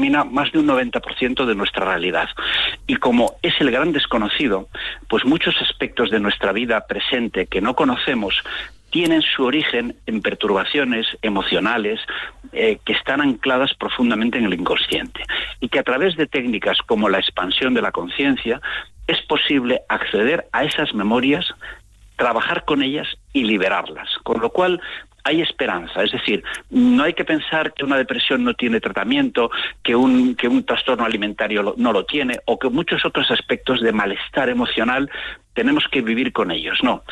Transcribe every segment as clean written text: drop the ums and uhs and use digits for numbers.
determina más de un 90% de nuestra realidad. Y como es el gran desconocido, pues muchos aspectos de nuestra vida presente que no conocemos tienen su origen en perturbaciones emocionales que están ancladas profundamente en el inconsciente, y que a través de técnicas como la expansión de la conciencia es posible acceder a esas memorias, trabajar con ellas y liberarlas, con lo cual hay esperanza. Es decir, no hay que pensar que una depresión no tiene tratamiento, que un trastorno alimentario no lo tiene, o que muchos otros aspectos de malestar emocional tenemos que vivir con ellos. No.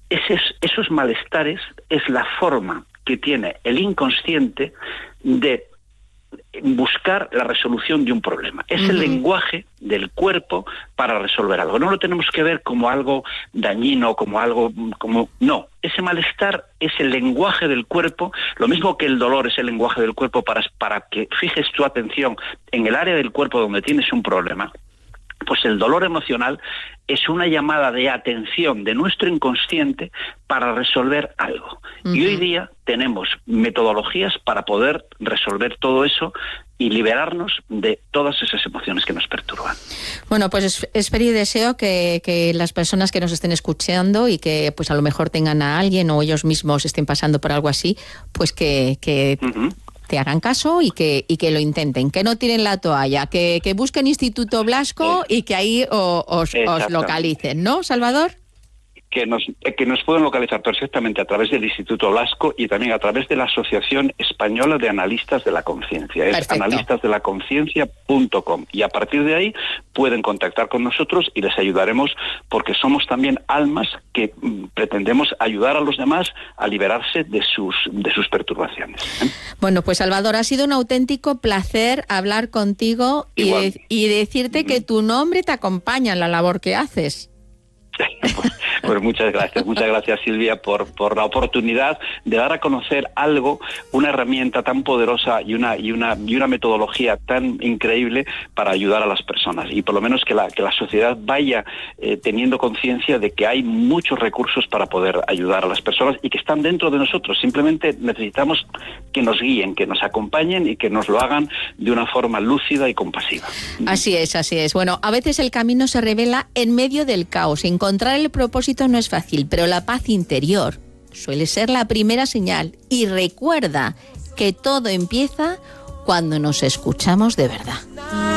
Esos malestares es la forma que tiene el inconsciente de buscar la resolución de un problema. Es el lenguaje del cuerpo para resolver algo. No lo tenemos que ver como algo dañino, no. Ese malestar es el lenguaje del cuerpo, lo mismo que el dolor es el lenguaje del cuerpo para que fijes tu atención en el área del cuerpo donde tienes un problema. Pues el dolor emocional es una llamada de atención de nuestro inconsciente para resolver algo. Y hoy día tenemos metodologías para poder resolver todo eso y liberarnos de todas esas emociones que nos perturban. Bueno, pues espero y deseo que las personas que nos estén escuchando y que pues a lo mejor tengan a alguien o ellos mismos estén pasando por algo así, pues que te hagan caso y que lo intenten, que no tiren la toalla, que busquen Instituto Blasco y que ahí os localicen, ¿no, Salvador? Que nos pueden localizar perfectamente a través del Instituto Blasco y también a través de la Asociación Española de Analistas de la Conciencia. Es analistasdelaconciencia.com, y a partir de ahí pueden contactar con nosotros y les ayudaremos, porque somos también almas que pretendemos ayudar a los demás a liberarse de sus perturbaciones. Bueno, pues Salvador, ha sido un auténtico placer hablar contigo y decirte que tu nombre te acompaña en la labor que haces. Pues muchas gracias Silvia por la oportunidad de dar a conocer algo, una herramienta tan poderosa y una metodología tan increíble para ayudar a las personas, y por lo menos que la sociedad vaya teniendo conciencia de que hay muchos recursos para poder ayudar a las personas y que están dentro de nosotros. Simplemente necesitamos que nos guíen, que nos acompañen y que nos lo hagan de una forma lúcida y compasiva. Así es. Bueno, a veces el camino se revela en medio del caos. Encontrar el propósito no es fácil, pero la paz interior suele ser la primera señal. Y recuerda que todo empieza cuando nos escuchamos de verdad.